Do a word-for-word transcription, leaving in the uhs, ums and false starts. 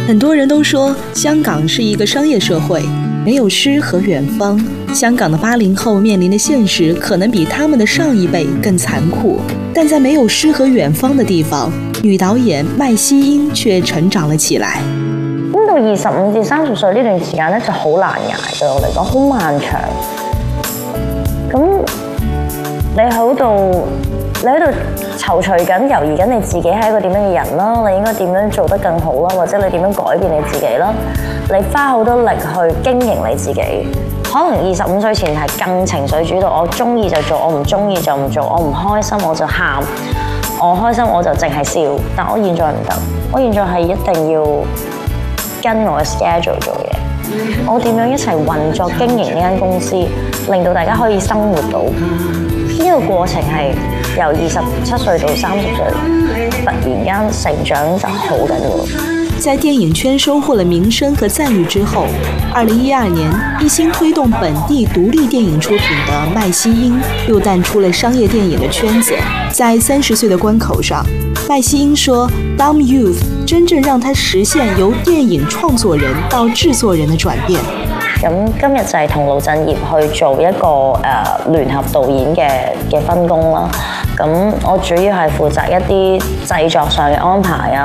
很多人都说香港是一个商业社会，没有诗和远方。香港的八零后面临的现實可能比他們的上一輩更殘酷，但在沒有詩和遠方的地方，女導演麥希英卻成長了起來。 咁到二十五至三十歲呢段時間咧就好難捱，對我嚟講好漫長。咁你喺度，你喺度躊躇緊、猶豫緊你自己係一個點樣嘅人啦，你應該點樣做得更好啦，或者你點樣改變你自己啦，你花好多力去經營你自己。可能二十五歲前係更情緒主導，我中意就做，我唔中意就唔做，我唔開心我就喊，我開心我就淨係笑。但我現在唔得，我現在係一定要跟我嘅 schedule 做嘢。我點樣一齊運作經營呢間公司，令到大家可以生活到呢個過程係由二十七歲到三十歲，突然間成長就好緊要。 在電影圈收穫了名聲和讚譽之後，二零一二年一心推動本地獨立電影出品的麥希英又淡出了商業電影的圈子。在三十歲的關口上，麥希英說 Dumb Youth 真正讓他實現由電影創作人到製作人的轉變。 咁今日就係同盧振業去做一個誒、呃、聯合導演嘅嘅分工啦。咁我主要係負責一啲製作上嘅安排啊。